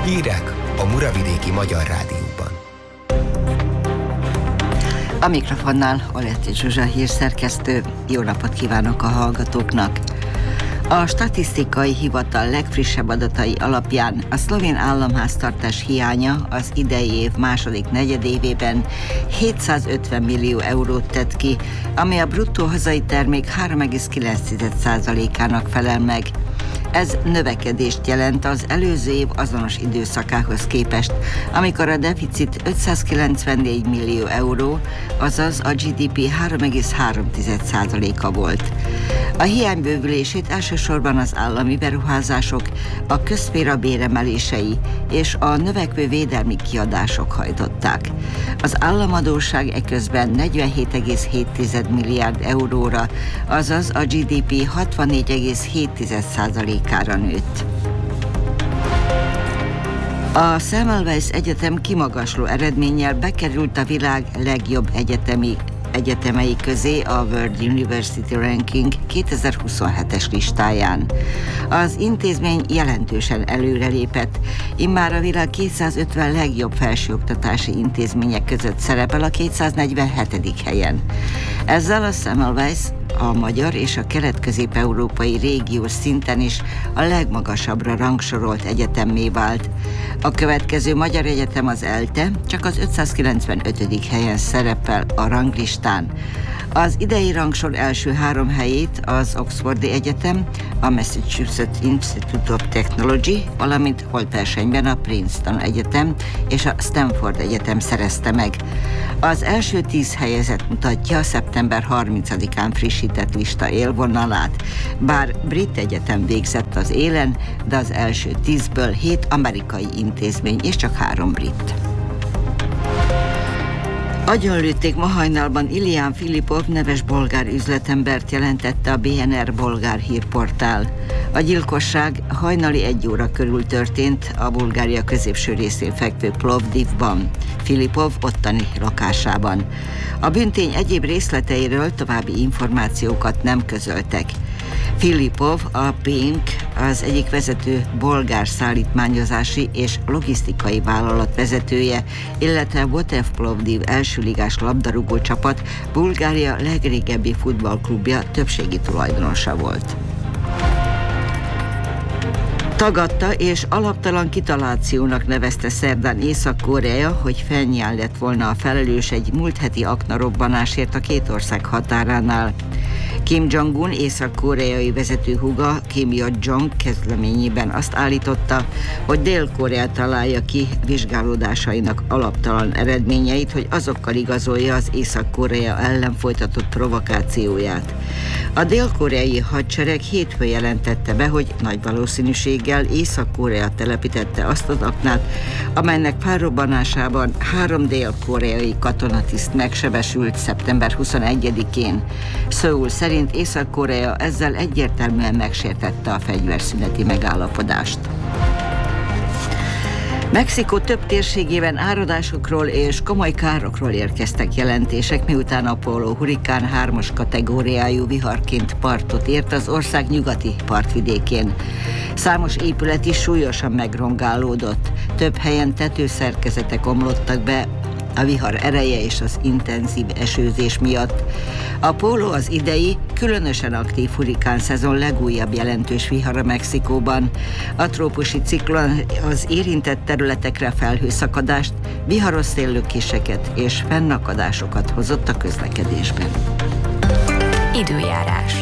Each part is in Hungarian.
Hírek a Muravidéki Magyar Rádióban. A mikrofonnál Oletti Zsuzsa hírszerkesztő. Jó napot kívánok a hallgatóknak! A statisztikai hivatal legfrissebb adatai alapján a szlovén államháztartás hiánya az idei év második negyedévében 750 millió eurót tett ki, ami a bruttó hazai termék 3,9%-ának felel meg. Ez növekedést jelent az előző év azonos időszakához képest, amikor a deficit 594 millió euró, azaz a GDP 3,3%-a volt. A hiány bővülését elsősorban az állami beruházások, a közszféra béremelései és a növekvő védelmi kiadások hajtották. Az államadósság eközben 47,7 milliárd euróra, azaz a GDP 64,7%-ára nőtt. A Semmelweis Egyetem kimagasló eredménnyel bekerült a világ legjobb egyetemei közé a World University Ranking 2027-es listáján. Az intézmény jelentősen előrelépett, immár a világ 250 legjobb felsőoktatási intézmények között szerepel a 247. helyen. Ezzel a Semmelweis a magyar és a kelet-közép-európai régiós szinten is a legmagasabbra rangsorolt egyetemmé vált. A következő magyar egyetem, az ELTE, csak az 595. helyen szerepel a ranglistán. Az idei rangsor első 3 helyét az Oxfordi Egyetem, a Massachusetts Institute of Technology, valamint holtversenyben a Princeton Egyetem és a Stanford Egyetem szerezte meg. Az első 10 helyezett mutatja a szeptember 30-án frissített lista élvonalát. Bár brit egyetem végzett az élen, de az első 10-ből 7 amerikai intézmény és csak 3 brit. Agyonlőtték ma hajnalban Ilián Filipov neves bolgár üzletembert, jelentette a BNR bolgár hírportál. A gyilkosság hajnali 1 óra körül történt a Bulgária középső részén fekvő Plovdivban, Filipov ottani lakásában. A bűntény egyéb részleteiről további információkat nem közöltek. Filipov, a Pink, az egyik vezető bolgár szállítmányozási és logisztikai vállalat vezetője, illetve Botev Plovdiv elsőligás labdarúgó csapat Bulgária legrégebbi futballklubja többségi tulajdonosa volt. Tagadta és alaptalan kitalációnak nevezte szerdán Észak-Korea, hogy Pjongjang lett volna a felelős egy múlt heti aknarobbanásért a két ország határánál. Kim Jong-un észak-koreai vezető húga Kim Yo-jong közleményében azt állította, hogy Dél-Korea találja ki vizsgálódásainak alaptalan eredményeit, hogy azokkal igazolja az Észak-Korea ellen folytatott provokációját. A dél-koreai hadsereg hétfőn jelentette be, hogy nagy valószínűséggel Észak-Korea telepítette azt az aknát, amelynek felrobbanásában 3 dél-koreai katonatiszt megsebesült szeptember 21-én. Szöul szerint Észak-Korea ezzel egyértelműen megsértette a fegyverszüneti megállapodást. Mexikó több térségében áradásokról és komoly károkról érkeztek jelentések, miután a Polo hurikán 3-as kategóriájú viharként partot ért az ország nyugati partvidékén. Számos épület is súlyosan megrongálódott, több helyen tetőszerkezetek omlottak be a vihar ereje és az intenzív esőzés miatt. A Polo az idei, különösen aktív hurikán szezon legújabb jelentős vihara Mexikóban. A trópusi ciklon az érintett területekre felhőszakadást, viharos széllökéseket és fennakadásokat hozott a közlekedésben. Időjárás.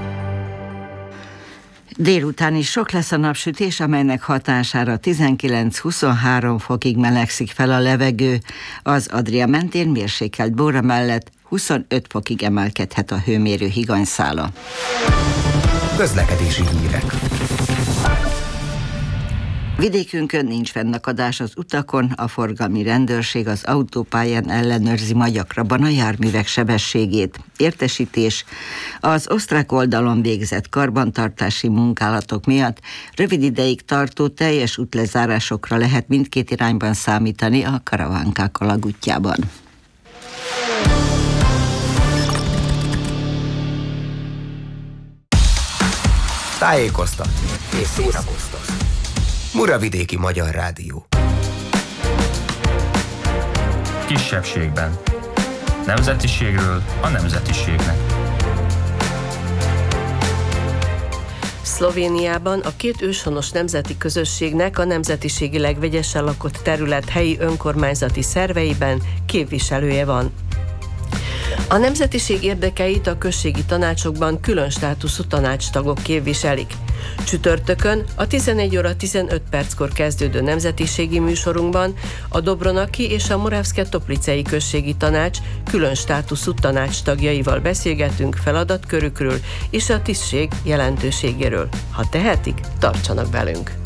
Délután is sok lesz a napsütés, amelynek hatására 19-23 fokig melegszik fel a levegő. Az Adria mentén mérsékelt Bóra mellett 25 fokig emelkedhet a hőmérő higanyszála. Közlekedési hírek. Vidékünkön nincs fennakadás az utakon, a forgalmi rendőrség az autópályán ellenőrzi ma gyakrabban a járművek sebességét. Értesítés: az osztrák oldalon végzett karbantartási munkálatok miatt rövid ideig tartó teljes útlezárásokra lehet mindkét irányban számítani a Karavánkák alagútjában. Tájékoztatni és szórakoztatni. Muravidéki Magyar Rádió. Kisebbségben. Nemzetiségről a nemzetiségnek. Szlovéniában a két őshonos nemzeti közösségnek a nemzetiségileg vegyesen lakott terület helyi önkormányzati szerveiben képviselője van. A nemzetiség érdekeit a községi tanácsokban külön státuszú tanácstagok képviselik. Csütörtökön a 11 óra 15 perckor kezdődő nemzetiségi műsorunkban a Dobronaki és a Moravszke-Toplicei községi tanács külön státuszú tanácstagjaival beszélgetünk feladatkörükről és a tisztség jelentőségéről. Ha tehetik, tartsanak velünk!